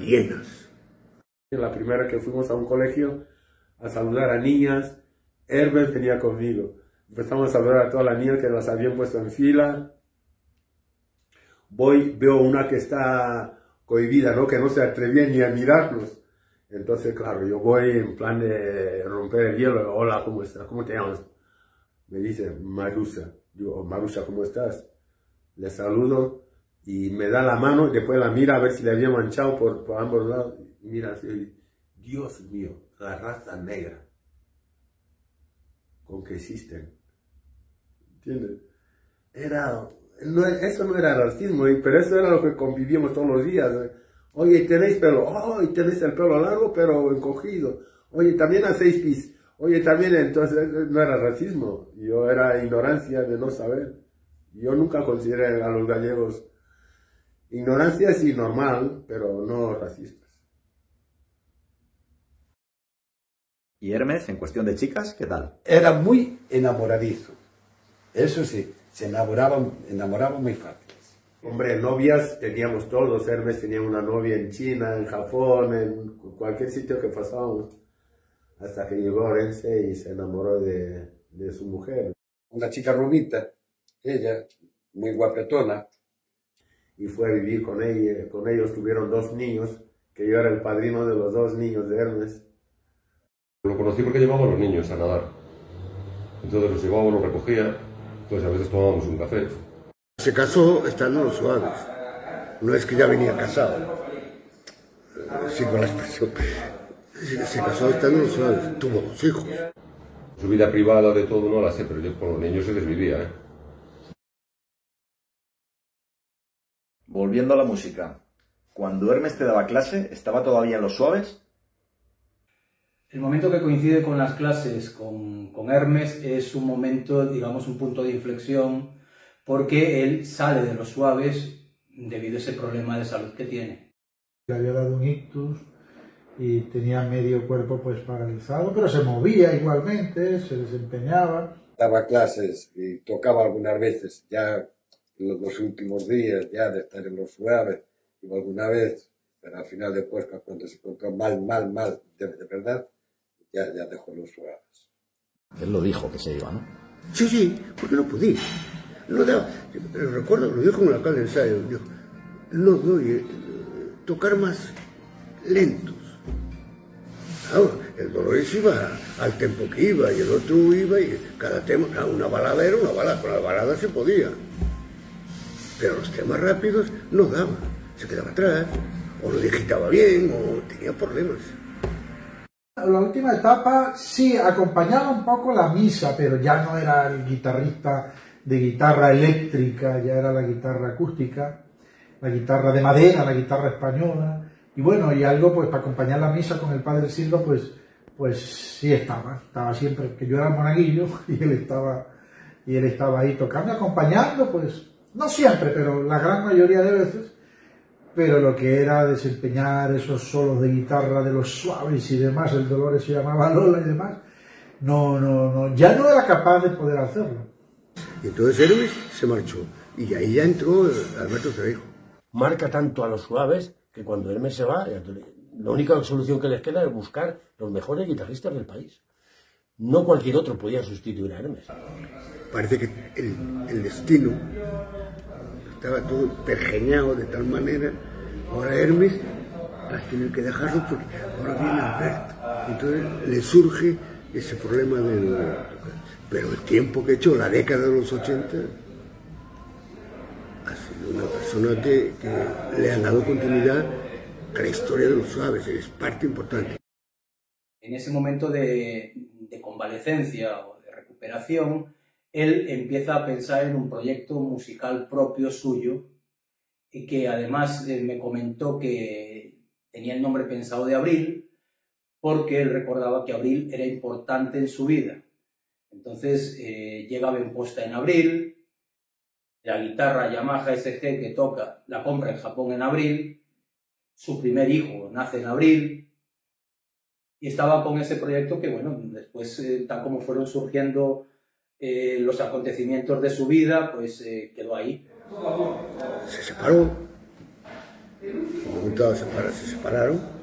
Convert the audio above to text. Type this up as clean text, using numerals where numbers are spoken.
llenas. La primera que fuimos a un colegio a saludar a niñas, Hermes venía conmigo. Empezamos a saludar a todas las niñas que las habían puesto en fila. Veo una que está cohibida, ¿no? Que no se atrevía ni a mirarnos. Entonces, claro, yo voy en plan de romper el hielo. Hola, ¿cómo estás? ¿Cómo te llamas? Me dice, Marusa. Digo, Marusa, ¿cómo estás? Le saludo y me da la mano y después la mira a ver si le había manchado por ambos lados. Y mira así, Dios mío, la raza negra con que existen. ¿Entiendes? Eso no era racismo, pero eso era lo que convivíamos todos los días. Oye, ¿tenéis pelo? Oh, tenéis el pelo largo pero encogido. Oye, también hacéis pis. Oye, también, entonces no era racismo. Yo era ignorancia de no saber. Yo nunca consideré a los gallegos ignorancia sí normal, pero no racistas. ¿Y Hermes, en cuestión de chicas, qué tal? Era muy enamoradizo. Eso sí, se enamoraba muy fácil. Hombre, novias teníamos todos. Hermes tenía una novia en China, en Japón, en cualquier sitio que pasábamos. Hasta que llegó Orense y se enamoró de su mujer. Una chica rubita, ella, muy guapetona. Y fue a vivir con ella. Con ellos tuvieron 2 niños, que yo era el padrino de los 2 niños de Hermes. Lo conocí porque llevaba a los niños a nadar. Entonces los llevaba, los recogía, entonces a veces tomábamos un café. Se casó estando en los Suaves. No es que ya venía casado. Sí, con la expresión. Se casó estando en los Suaves. Tuvo 2 hijos. Su vida privada de todo no la sé, pero yo con los niños se desvivía, ¿eh? Volviendo a la música, cuando Hermes te daba clase, ¿estaba todavía en los Suaves? El momento que coincide con las clases con Hermes es un momento, digamos, un punto de inflexión, porque él sale de los Suaves debido a ese problema de salud que tiene. Le había dado un ictus y tenía medio cuerpo pues paralizado, pero se movía igualmente, se desempeñaba. Daba clases y tocaba algunas veces, ya en los últimos días, ya de estar en los Suaves, y alguna vez, pero al final después, cuando se encontró mal, de verdad, ya dejó los Suaves. Él lo dijo que se iba, ¿no? Sí, porque no podía. No daba, recuerdo, lo dijo en la calle de ensayo, dijo, no doy, tocar más lentos. Claro, el Dolores iba al tempo que iba y el otro iba y cada tema, una balada era una balada, con la balada se podía. Pero los temas rápidos no daban, se quedaba atrás, o lo digitaba bien, o tenía problemas. La última etapa sí acompañaba un poco la misa, pero ya no era el guitarrista de guitarra eléctrica, ya era la guitarra acústica, la guitarra de madera, la guitarra española. Y bueno, y algo pues para acompañar la misa con el Padre Silva, pues sí estaba siempre, que yo era monaguillo y él estaba ahí tocando, acompañando, pues no siempre, pero la gran mayoría de veces. Pero lo que era desempeñar esos solos de guitarra de los Suaves y demás, el Dolores se llamaba Lola y demás, ya no era capaz de poder hacerlo. Y entonces Hermes se marchó y ahí ya entró Alberto Cereijo. Marca tanto a los Suaves que cuando Hermes se va, la única solución que les queda es buscar los mejores guitarristas del país. No cualquier otro podía sustituir a Hermes. Parece que el destino estaba todo pergeñado de tal manera. Ahora Hermes va a tener que dejarlo porque ahora viene Alberto. Entonces le surge ese problema del... Pero el tiempo que echó, la década de los 80, ha sido una persona que le ha dado continuidad a la historia de los Suaves, es parte importante. En ese momento de convalecencia o de recuperación, él empieza a pensar en un proyecto musical propio suyo y que además me comentó que tenía el nombre pensado de Abril porque él recordaba que Abril era importante en su vida. Entonces llega Benposta en abril, la guitarra Yamaha SG que toca la compra en Japón en abril, su primer hijo nace en abril y estaba con ese proyecto que, bueno, después, tal como fueron surgiendo los acontecimientos de su vida, pues quedó ahí. Se separó, como momento dado se separaron.